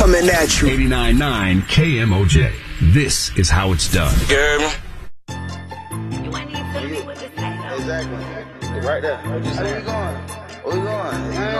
coming at you. 89.9 KMOJ. This is how it's done. Girl. You ain't even tell me what to say, though. Exactly. Right there. What you saying? Where we going? Where we going?